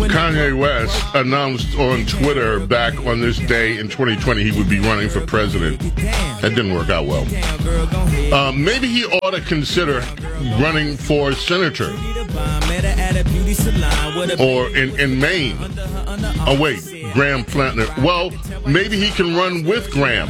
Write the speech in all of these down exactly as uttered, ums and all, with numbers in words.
Kanye West announced on Twitter back on this day in twenty twenty he would be running for president. That didn't work out well. Uh, maybe he ought to consider running for senator. Or in, in Maine. Oh, wait, Graham Flatner. Well, maybe he can run with Graham.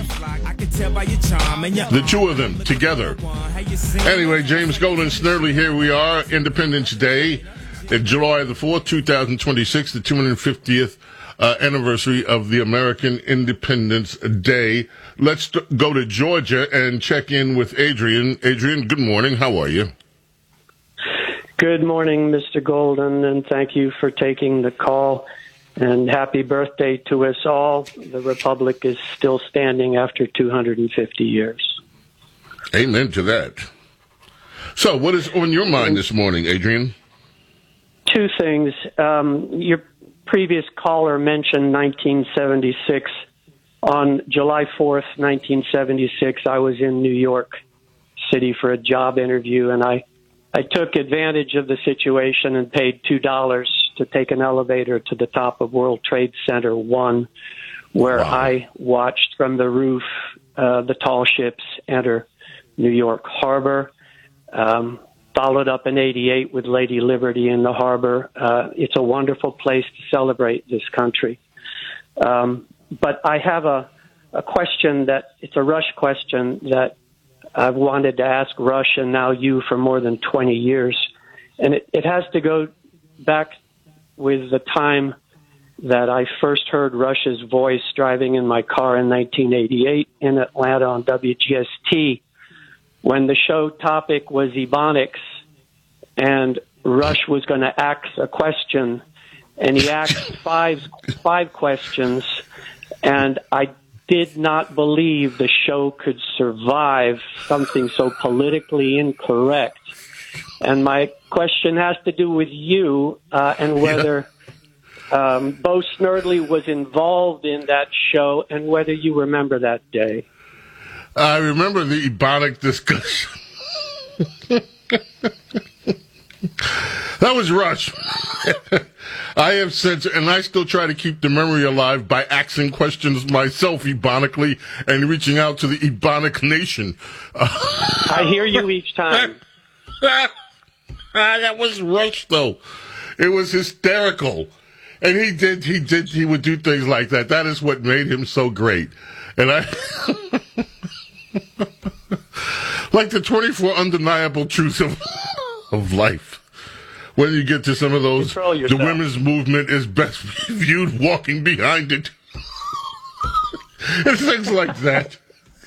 The two of them together. Anyway, James Golden Snerdley, here we are, Independence Day, July the fourth, twenty twenty-six, the two hundred fiftieth uh, anniversary of the American Independence Day. Let's t- go to Georgia and check in with Adrian. Adrian, good morning. How are you? Good morning, Mister Golden, and thank you for taking the call. And happy birthday to us all. The Republic is still standing after two hundred fifty years. Amen to that. So, what is on your mind this morning, Adrian? Two things. Um, your previous caller mentioned nineteen seventy-six. On July fourth, nineteen seventy-six, I was in New York City for a job interview, and I, I took advantage of the situation and paid two dollars to take an elevator to the top of World Trade Center one, where wow. I watched from the roof uh, the tall ships enter New York Harbor. Um, followed up in eighty-eight with Lady Liberty in the harbor. Uh, it's a wonderful place to celebrate this country. Um, but I have a, a question that, it's a Rush question that I've wanted to ask Rush and now you for more than twenty years. And it, it has to go back with the time that I first heard Rush's voice driving in my car in nineteen eighty-eight in Atlanta on W G S T, when the show topic was Ebonics, and Rush was going to ask a question, and he asked five five questions, and I did not believe the show could survive something so politically incorrect. And my question has to do with you uh, and whether um, Bo Snerdley was involved in that show and whether you remember that day. I remember the Ebonic discussion. That was Rush. I have since, and I still try to keep the memory alive by asking questions myself ebonically and reaching out to the Ebonic Nation. I hear you each time. That was Rush, though. It was hysterical. And he did, he did, he would do things like that. That is what made him so great. And I, like the twenty-four undeniable truths of, of life. When you get to some of those, the women's movement is best viewed walking behind it. And things like that.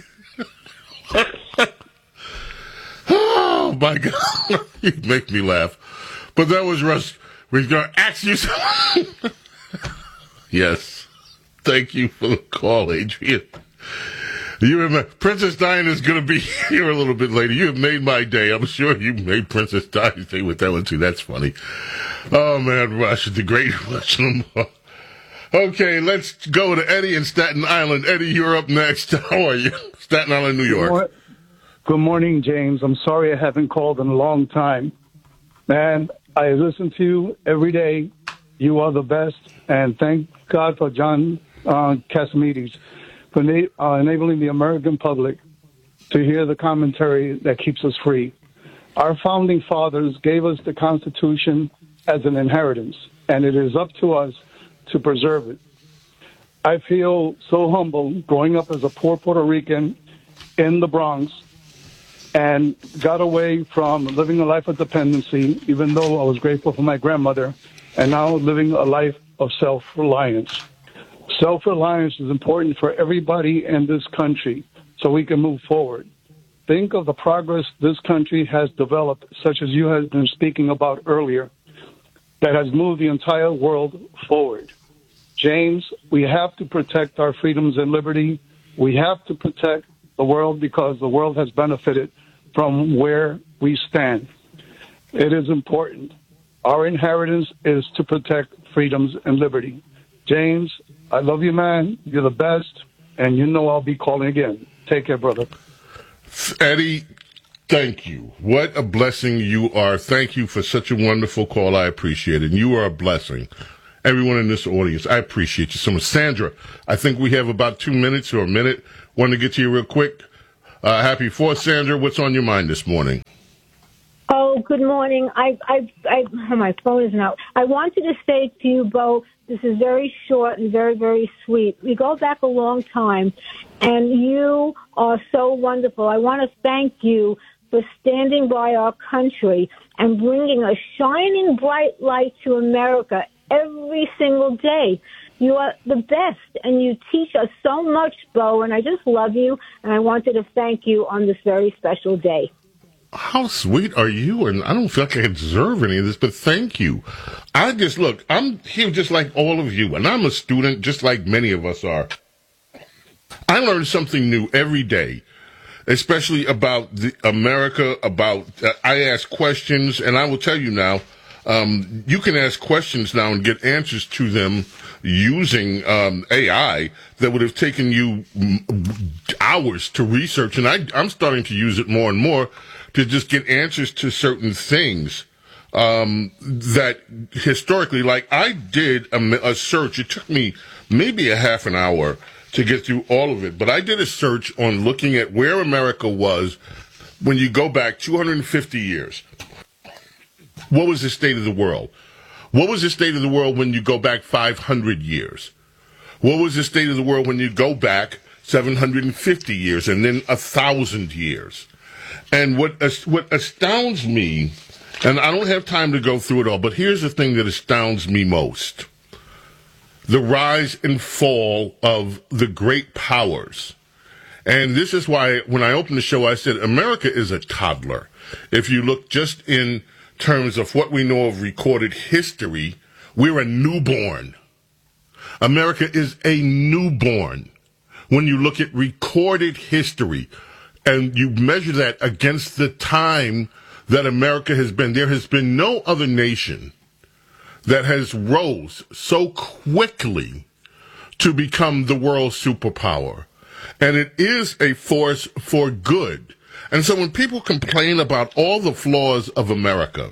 Oh, my God. You make me laugh. But that was Rush. We're going to ask you something. Yes. Thank you for the call, Adrian. You remember, Princess Diana's going to be here a little bit later. You have made my day. I'm sure you made Princess Diana's day with that one, too. That's funny. Oh, man, Rush, the great Rush Limbaugh. Okay, let's go to Eddie in Staten Island. Eddie, you're up next. How are you? Staten Island, New York. Good morning, James. I'm sorry I haven't called in a long time. Man, I listen to you every day. You are the best. And thank God for John uh, Casamides for na- uh, enabling the American public to hear the commentary that keeps us free. Our founding fathers gave us the Constitution as an inheritance, and it is up to us to preserve it. I feel so humble growing up as a poor Puerto Rican in the Bronx and got away from living a life of dependency, even though I was grateful for my grandmother, and now living a life of self-reliance. Self-reliance is important for everybody in this country so we can move forward. Think of the progress this country has developed, such as you have been speaking about earlier, that has moved the entire world forward. James, we have to protect our freedoms and liberty. We have to protect the world because the world has benefited from where we stand. It is important. Our inheritance is to protect freedoms and liberty. James, I love you, man. You're the best, and you know I'll be calling again. Take care, brother. Eddie, thank you. What a blessing you are. Thank you for such a wonderful call. I appreciate it. And you are a blessing. everyone in this audience. I appreciate you so much. Sandra, I think we have about two minutes or a minute. Want to get to you real quick. Uh, happy Fourth, Sandra. What's on your mind this morning? Oh, good morning. I, I, I, oh, my phone is out. I wanted to say to you both, this is very short and very, very sweet. We go back a long time, and you are so wonderful. I want to thank you for standing by our country and bringing a shining bright light to America every single day. You are the best, and you teach us so much, Bo, and I just love you, and I wanted to thank you on this very special day. How sweet are you? And I don't feel like I deserve any of this, but thank you. I just, look, I'm here just like all of you, and I'm a student just like many of us are. I learn something new every day, especially about the America, about, uh, I ask questions, and I will tell you now, um, you can ask questions now and get answers to them using um, A I that would have taken you hours to research, and I, I'm starting to use it more and more to just get answers to certain things um, that historically, like I did a, a search. It took me maybe a half an hour to get through all of it, but I did a search on looking at where America was when you go back two hundred fifty years. What was the state of the world? What was the state of the world when you go back five hundred years? What was the state of the world when you go back seven hundred fifty years and then one thousand years? And what what astounds me, and I don't have time to go through it all, but here's the thing that astounds me most. The rise and fall of the great powers. And this is why when I opened the show, I said America is a toddler. If you look just in terms of what we know of recorded history, we're a newborn. America is a newborn. When you look at recorded history, and you measure that against the time that America has been, there has been no other nation that has rose so quickly to become the world superpower. And it is a force for good. And so when people complain about all the flaws of America,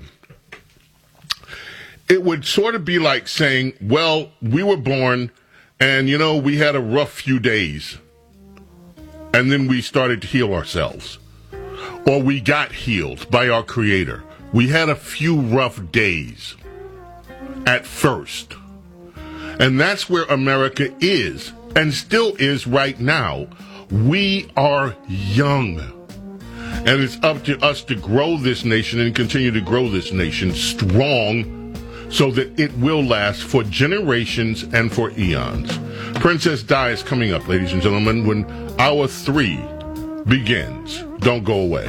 it would sort of be like saying, well, we were born and, you know, we had a rough few days. And then we started to heal ourselves. Or we got healed by our Creator. We had a few rough days at first. And that's where America is, and still is right now. We are young. And it's up to us to grow this nation and continue to grow this nation strong so that it will last for generations and for eons. Princess Di is coming up, ladies and gentlemen, when hour three begins. Don't go away.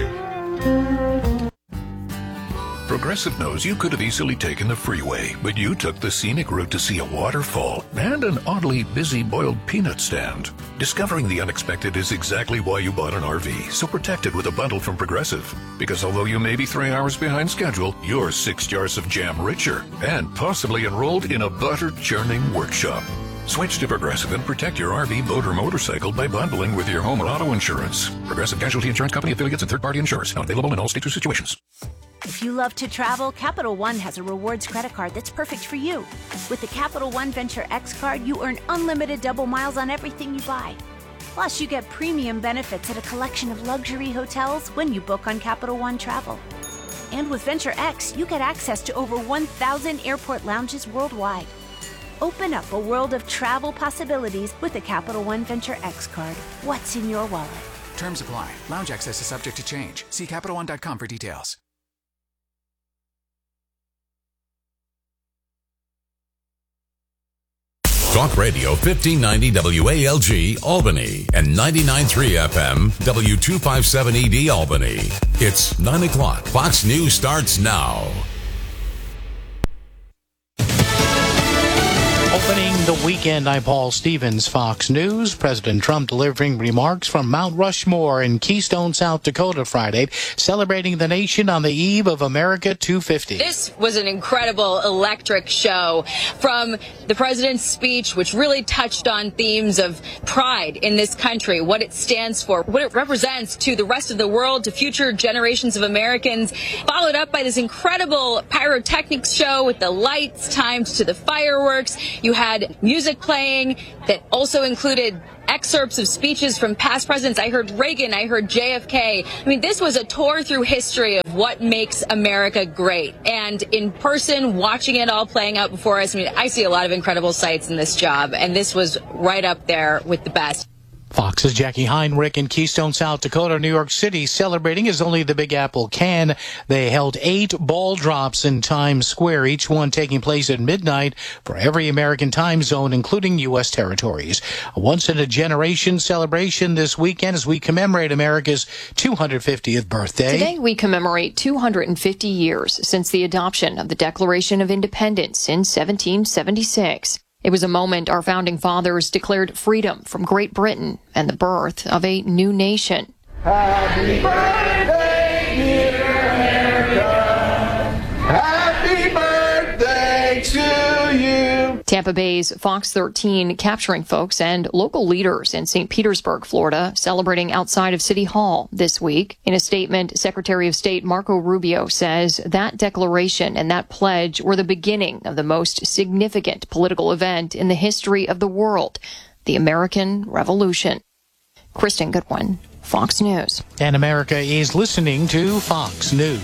Progressive knows you could have easily taken the freeway, but you took the scenic route to see a waterfall and an oddly busy boiled peanut stand. Discovering the unexpected is exactly why you bought an R V, so protect it with a bundle from Progressive. Because although you may be three hours behind schedule, you're six jars of jam richer and possibly enrolled in a butter-churning workshop. Switch to Progressive and protect your R V, boat, or motorcycle by bundling with your home or auto insurance. Progressive Casualty Insurance Company affiliates and third-party insurers. Not available in all states or situations. If you love to travel, Capital One has a rewards credit card that's perfect for you. With the Capital One Venture X card, you earn unlimited double miles on everything you buy. Plus, you get premium benefits at a collection of luxury hotels when you book on Capital One Travel. And with Venture X, you get access to over one thousand airport lounges worldwide. Open up a world of travel possibilities with the Capital One Venture X card. What's in your wallet? Terms apply. Lounge access is subject to change. See Capital One dot com for details. Talk Radio fifteen ninety W A L G Albany and ninety-nine point three F M W two fifty-seven E D Albany. It's nine o'clock. Fox News starts now. Opening the weekend. I'm Paul Stevens, Fox News. President Trump delivering remarks from Mount Rushmore in Keystone, South Dakota Friday, celebrating the nation on the eve of America two fifty. This was an incredible, electric show from the president's speech, which really touched on themes of pride in this country, what it stands for, what it represents to the rest of the world, to future generations of Americans, followed up by this incredible pyrotechnics show with the lights timed to the fireworks. You had music playing that also included excerpts of speeches from past presidents. I heard Reagan, I heard J F K. I mean, this was a tour through history of what makes America great. And in person, watching it all playing out before us, I mean, I see a lot of incredible sights in this job, and this was right up there with the best. Fox's Jackie Heinrich in Keystone, South Dakota, New York City, celebrating as only the Big Apple can. They held eight ball drops in Times Square, each one taking place at midnight for every American time zone, including U S territories. A once-in-a-generation celebration this weekend as we commemorate America's two hundred fiftieth birthday. Today we commemorate two hundred fifty years since the adoption of the Declaration of Independence in seventeen seventy-six. It was a moment our founding fathers declared freedom from Great Britain and the birth of a new nation. Happy birthday, dear America. Happy birthday to you. Tampa Bay's Fox thirteen capturing folks and local leaders in Saint Petersburg, Florida, celebrating outside of City Hall this week. In a statement, Secretary of State Marco Rubio says that declaration and that pledge were the beginning of the most significant political event in the history of the world, the American Revolution. Kristen Goodwin, Fox News. And America is listening to Fox News.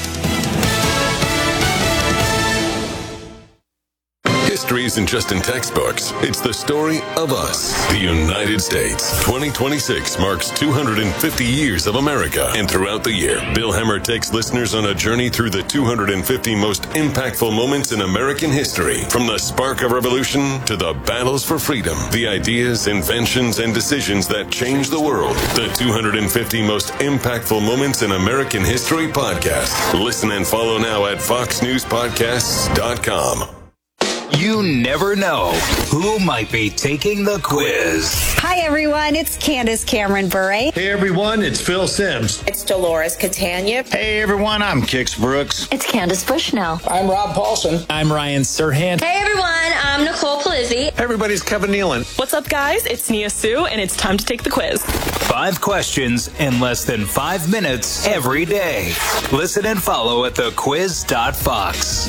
History isn't just in textbooks. It's the story of us, the United States. twenty twenty-six marks two hundred fifty years of America. And throughout the year, Bill Hemmer takes listeners on a journey through the two hundred fifty most impactful moments in American history. From the spark of revolution to the battles for freedom, the ideas, inventions, and decisions that changed the world. The two hundred fifty most impactful moments in American history podcast. Listen and follow now at fox news podcasts dot com. You never know who might be taking the quiz. Hi, everyone. It's Candace Cameron Bure. Hey, everyone. It's Phil Sims. It's Dolores Catania. Hey, everyone. I'm Kix Brooks. It's Candace Bushnell. I'm Rob Paulson. I'm Ryan Serhant. Hey, everyone. I'm Nicole Palizzi. Hey, everybody. It's Kevin Nealon. What's up, guys? It's Nia Sue, and it's time to take the quiz. Five questions in less than five minutes every day. Listen and follow at the quiz dot fox.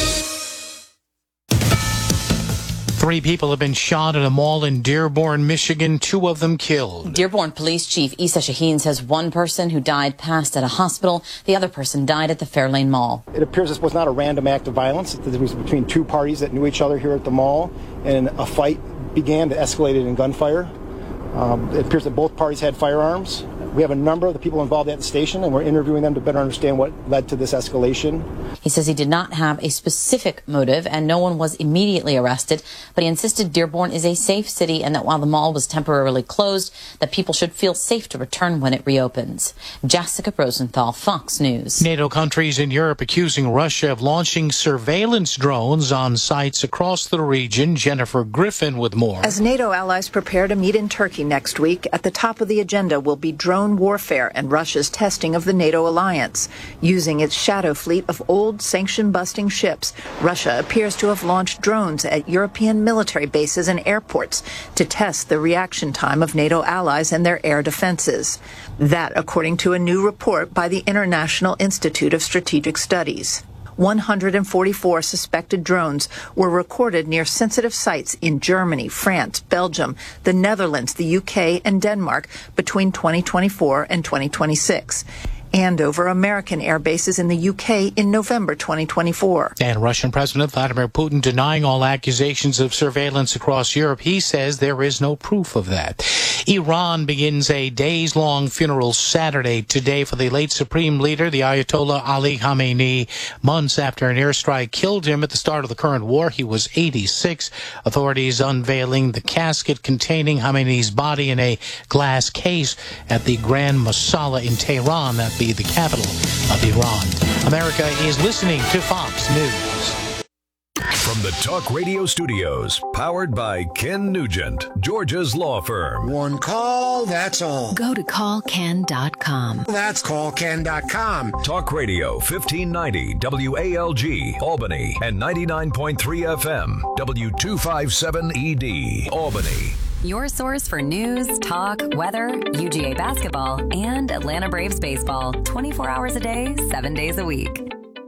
Three people have been shot at a mall in Dearborn, Michigan, two of them killed. Dearborn Police Chief Issa Shaheen says one person who died passed at a hospital. The other person died at the Fairlane Mall. It appears this was not a random act of violence. It was between two parties that knew each other here at the mall, and a fight began that escalated in gunfire. Um, it appears that both parties had firearms. We have a number of the people involved at the station, and we're interviewing them to better understand what led to this escalation. He says he did not have a specific motive, and no one was immediately arrested, but he insisted Dearborn is a safe city and that while the mall was temporarily closed, that people should feel safe to return when it reopens. Jessica Rosenthal, Fox News. NATO countries in Europe accusing Russia of launching surveillance drones on sites across the region. Jennifer Griffin with more. As NATO allies prepare to meet in Turkey next week, at the top of the agenda will be drone warfare and Russia's testing of the NATO alliance. Using its shadow fleet of old sanction-busting ships, Russia appears to have launched drones at European military bases and airports to test the reaction time of NATO allies and their air defenses. That, according to a new report by the International Institute of Strategic Studies. one hundred forty-four suspected drones were recorded near sensitive sites in Germany, France, Belgium, the Netherlands, the U K, and Denmark between twenty twenty-four and twenty twenty-six. And over American air bases in the U K in November twenty twenty-four. And Russian President Vladimir Putin denying all accusations of surveillance across Europe. He says there is no proof of that. Iran begins a days-long funeral Saturday today for the late Supreme Leader, the Ayatollah Ali Khamenei, months after an airstrike killed him at the start of the current war. He was eighty-six. Authorities unveiling the casket containing Khamenei's body in a glass case at the Grand Masala in Tehran. That be the capital of Iran. America is listening to Fox News. From From the Talk Radio studios, powered by Ken Nugent, Georgia's law firm. One call, that's all. Go to call ken dot com. That's call ken dot com. Talk Radio fifteen ninety W A L G, Albany, and ninety-nine point three F M, W two fifty-seven E D, Albany. Your source for news, talk, weather, U G A basketball, and Atlanta Braves baseball. twenty-four hours a day, seven days a week.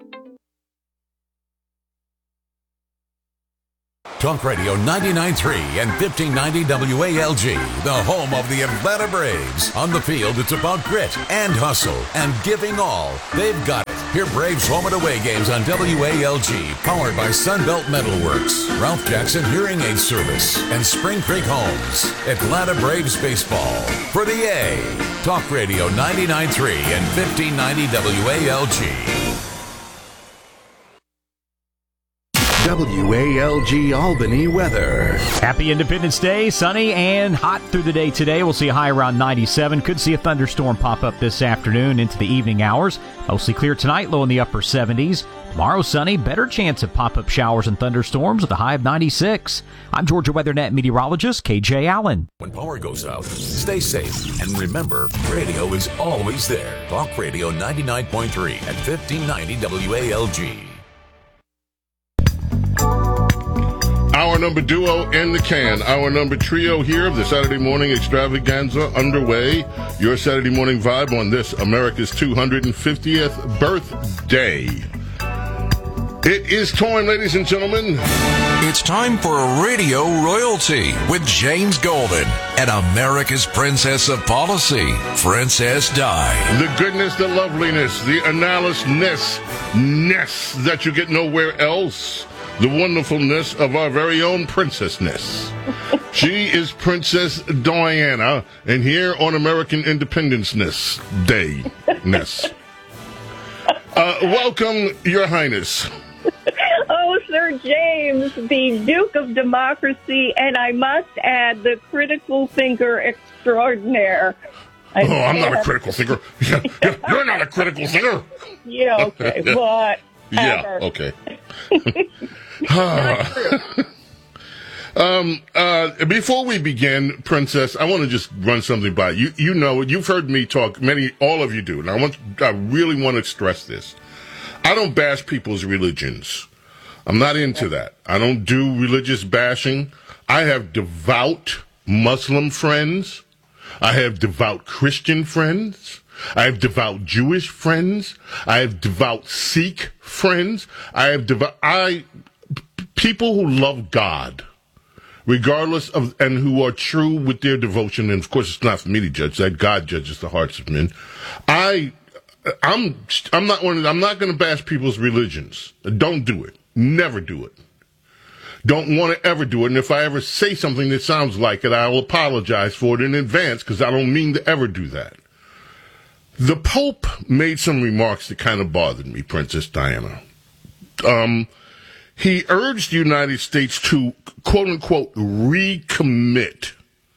Talk Radio ninety-nine point three and fifteen ninety W A L G, the home of the Atlanta Braves. On the field, it's about grit and hustle and giving all. They've got it. Hear Braves home and away games on W A L G, powered by Sunbelt Metalworks, Ralph Jackson Hearing Aid Service, and Spring Creek Homes. Atlanta Braves baseball for the A. Talk Radio ninety-nine point three and fifteen ninety W A L G. W A L G Albany weather. Happy Independence Day. Sunny and hot through the day today. We'll see a high around ninety-seven. Could see a thunderstorm pop up this afternoon into the evening hours. Mostly clear tonight, low in the upper seventies. Tomorrow sunny, better chance of pop-up showers and thunderstorms with a high of ninety-six. I'm Georgia WeatherNet meteorologist K J Allen. When power goes out, stay safe. And remember, radio is always there. Talk Radio ninety-nine point three and fifteen ninety W A L G. Our number duo in the can. Our number trio here of the Saturday morning extravaganza underway. Your Saturday morning vibe on this America's two hundred fiftieth birthday. It is time, ladies and gentlemen. It's time for Radio Royalty with James Golden and America's Princess of Policy, Princess Di. The goodness, the loveliness, the analysis ness that you get nowhere else. The wonderfulness of our very own princessness. She is Princess Diana, and here on American Independence Day-ness. Uh, welcome, Your Highness. Oh, Sir James, the Duke of Democracy, and I must add, the critical thinker extraordinaire. I oh, I'm not a critical thinker. You're not a critical thinker. Yeah, okay, but... Yeah, okay. um, uh, before we begin, Princess, I want to just run something by you. You know, you've heard me talk, many, all of you do, and I want, I really want to stress this. I don't bash people's religions. I'm not into that. I don't do religious bashing. I have devout Muslim friends. I have devout Christian friends. I have devout Jewish friends. I have devout Sikh friends. I have devout, I, people who love God, regardless of, and who are true with their devotion. And of course, it's not for me to judge that. God judges the hearts of men. I, I'm, I'm not one of, I'm not going to bash people's religions. Don't do it. Never do it. Don't want to ever do it. And if I ever say something that sounds like it, I'll apologize for it in advance because I don't mean to ever do that. The Pope made some remarks that kind of bothered me, Princess Diana. Um, he urged the United States to, quote-unquote, recommit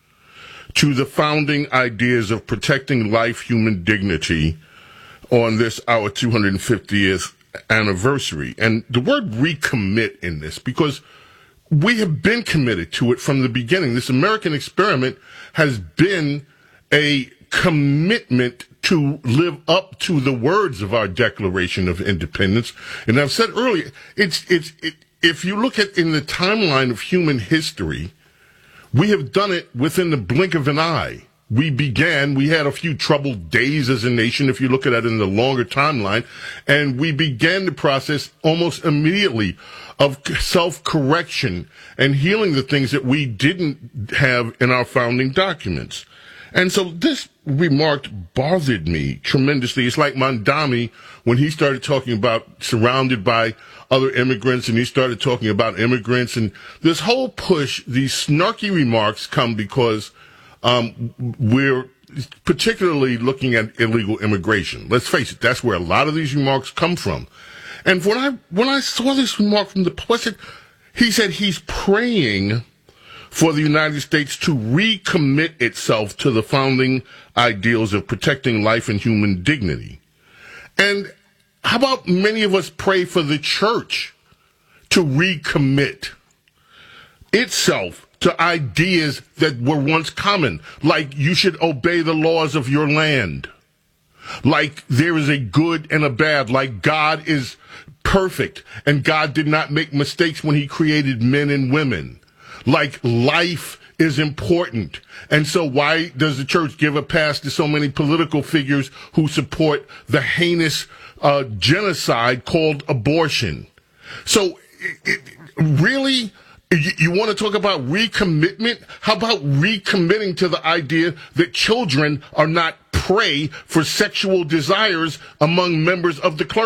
to the founding ideas of protecting life, human dignity on this, our two hundred fiftieth anniversary. And the word recommit in this, because we have been committed to it from the beginning. This American experiment has been a commitment to live up to the words of our Declaration of Independence. And I've said earlier, it's, it's, it, if you look at in the timeline of human history, we have done it within the blink of an eye. We began, we had a few troubled days as a nation, if you look at it in the longer timeline, and we began the process almost immediately of self-correction and healing the things that we didn't have in our founding documents. And so this remark bothered me tremendously. It's like Mondami when he started talking about surrounded by other immigrants and he started talking about immigrants. And this whole push, these snarky remarks come because um, we're particularly looking at illegal immigration. Let's face it, that's where a lot of these remarks come from. And when I when I saw this remark from the Pope, he said he's praying for the United States to recommit itself to the founding ideals of protecting life and human dignity. And how about many of us pray for the church to recommit itself to ideas that were once common, like you should obey the laws of your land, like there is a good and a bad, like God is perfect and God did not make mistakes when he created men and women, like life is important. And so why does the church give a pass to so many political figures who support the heinous uh, genocide called abortion? So it, it, really, you, you want to talk about recommitment? How about recommitting to the idea that children are not prey for sexual desires among members of the clergy?